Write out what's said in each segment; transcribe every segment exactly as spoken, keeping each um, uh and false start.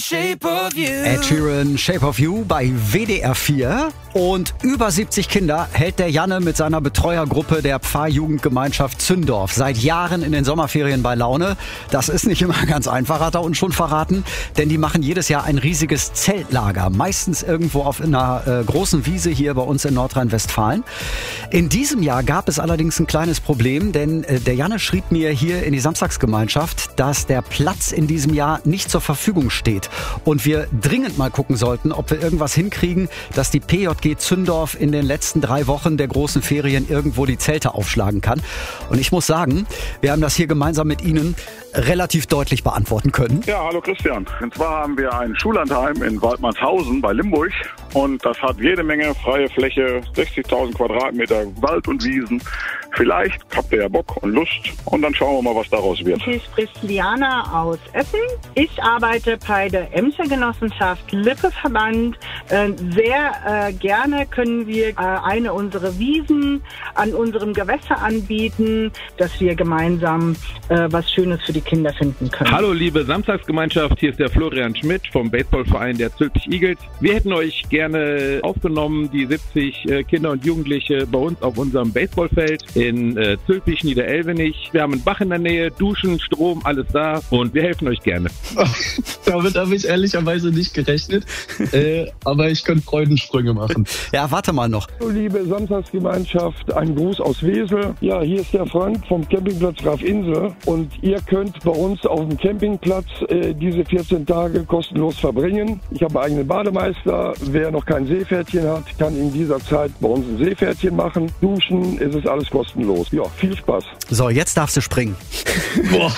Shape of You. Ed Sheeran, Shape of You bei W D R vier. Und über siebzig Kinder hält der Janne mit seiner Betreuergruppe der Pfarrjugendgemeinschaft Zündorf seit Jahren in den Sommerferien bei Laune. Das ist nicht immer ganz einfach, hat er uns schon verraten, denn die machen jedes Jahr ein riesiges Zeltlager, meistens irgendwo auf einer äh, großen Wiese hier bei uns in Nordrhein-Westfalen. In diesem Jahr gab es allerdings ein kleines Problem, denn äh, der Janne schrieb mir hier in die Samstagsgemeinschaft, dass der Platz in diesem Jahr nicht zur Verfügung steht und wir dringend mal gucken sollten, ob wir irgendwas hinkriegen, dass die P J G Zündorf in den letzten drei Wochen der großen Ferien irgendwo die Zelte aufschlagen kann. Und ich muss sagen, wir haben das hier gemeinsam mit Ihnen relativ deutlich beantworten können. Ja, hallo Christian. Und zwar haben wir ein Schullandheim in Waldmannshausen bei Limburg und das hat jede Menge freie Fläche, sechzigtausend Quadratmeter Wald und Wiesen. Vielleicht habt ihr ja Bock und Lust und dann schauen wir mal, was daraus wird. Hier spricht Liana aus Essen. Ich arbeite bei der Emscher Genossenschaft Lippe-Verband. Äh, sehr äh, gerne können wir äh, eine unserer Wiesen an unserem Gewässer anbieten, dass wir gemeinsam äh, was Schönes für die Kinder finden können. Hallo liebe Samstagsgemeinschaft, hier ist der Florian Schmidt vom Baseballverein der Zülpich Eagles. Wir hätten euch gerne aufgenommen, die siebzig äh, Kinder und Jugendliche bei uns auf unserem Baseballfeld in äh, Zülpich, Niederelvenich. Wir haben einen Bach in der Nähe, Duschen, Strom, alles da und wir helfen euch gerne. Damit habe ich ehrlicherweise nicht gerechnet, äh, aber ich könnte Freudensprünge machen. Ja, warte mal noch. Liebe Samstagsgemeinschaft, ein Gruß aus Wesel. Ja, hier ist der Frank vom Campingplatz Graf Insel und ihr könnt bei uns auf dem Campingplatz äh, diese vierzehn Tage kostenlos verbringen. Ich habe einen eigenen Bademeister. Wer noch kein Seepferdchen hat, kann in dieser Zeit bei uns ein Seepferdchen machen. Duschen, es ist alles kostenlos. Ja, viel Spaß. So, jetzt darfst du springen. Boah.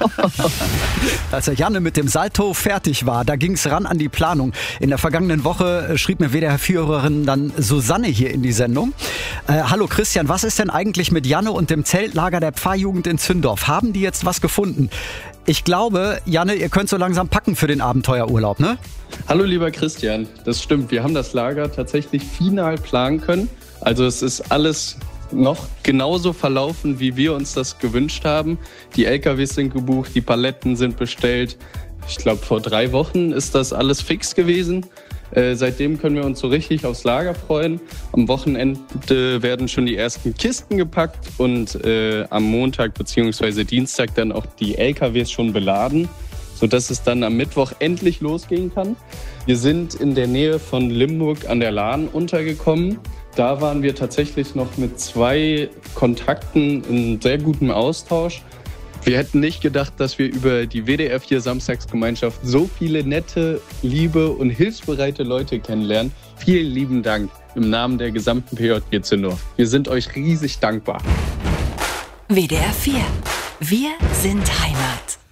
Als der Janne mit dem Salto fertig war, da ging es ran an die Planung. In der vergangenen Woche äh, schrieb mir W D R-Führerin dann Susanne hier in die Sendung. Äh, hallo Christian, was ist denn eigentlich mit Janne und dem Zeltlager der Pfarrjugend in Zündorf? Haben die jetzt was gefunden? Ich glaube, Janne, ihr könnt so langsam packen für den Abenteuerurlaub, ne? Hallo lieber Christian, das stimmt. Wir haben das Lager tatsächlich final planen können. Also es ist alles noch genauso verlaufen, wie wir uns das gewünscht haben. Die L K Ws sind gebucht, die Paletten sind bestellt. Ich glaube, vor drei Wochen ist das alles fix gewesen. Äh, seitdem können wir uns so richtig aufs Lager freuen. Am Wochenende werden schon die ersten Kisten gepackt und äh, am Montag bzw. Dienstag dann auch die L K Ws schon beladen, sodass es dann am Mittwoch endlich losgehen kann. Wir sind in der Nähe von Limburg an der Lahn untergekommen. Da waren wir tatsächlich noch mit zwei Kontakten in sehr gutem Austausch. Wir hätten nicht gedacht, dass wir über die W D R vier Samstagsgemeinschaft so viele nette, liebe und hilfsbereite Leute kennenlernen. Vielen lieben Dank im Namen der gesamten P J G Zündorf. Wir sind euch riesig dankbar. W D R vier. Wir sind Heimat.